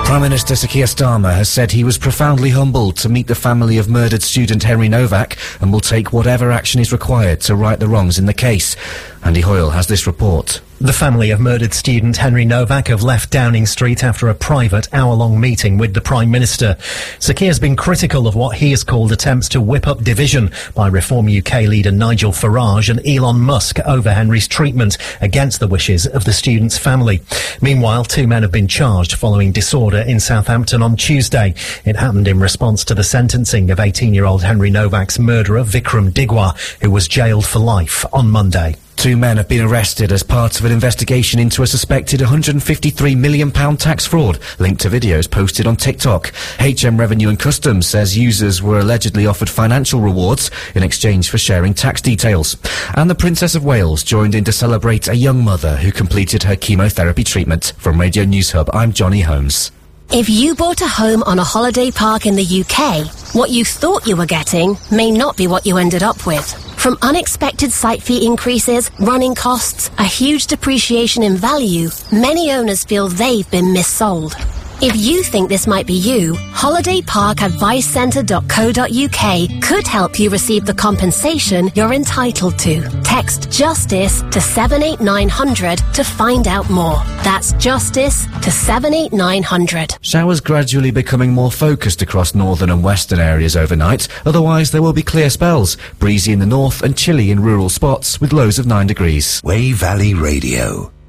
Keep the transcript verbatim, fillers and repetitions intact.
Prime Minister Sir Keir Starmer has said he was profoundly humbled to meet the family of murdered student Henry Novak and will take whatever action is required to right the wrongs in the case. Andy Hoyle has this report. The family of murdered student Henry Novak have left Downing Street after a private hour-long meeting with the Prime Minister. Sir Keir has been critical of what he has called attempts to whip up division by Reform U K leader Nigel Farage and Elon Musk over Henry's treatment against the wishes of the student's family. Meanwhile, two men have been charged following disorder in Southampton on Tuesday. It happened in response to the sentencing of eighteen-year-old Henry Novak's murderer Vikram Digwa, who was jailed for life on Monday. Two men have been arrested as part of an investigation into a suspected one hundred fifty-three million pounds tax fraud linked to videos posted on TikTok. H M Revenue and Customs says users were allegedly offered financial rewards in exchange for sharing tax details. And the Princess of Wales joined in to celebrate a young mother who completed her chemotherapy treatment. From Radio News Hub, I'm Johnny Holmes. If you bought a home on a holiday park in the U K, what you thought you were getting may not be what you ended up with. From unexpected site fee increases, running costs, a huge depreciation in value, many owners feel they've been missold. If you think this might be you, holiday park advice centre dot co dot U K could help you receive the compensation you're entitled to. Text JUSTICE to seven eight nine hundred to find out more. That's JUSTICE to seven eight nine hundred. Showers gradually becoming more focused across northern and western areas overnight. Otherwise, there will be clear spells. Breezy in the north and chilly in rural spots with lows of nine degrees. Way Valley Radio.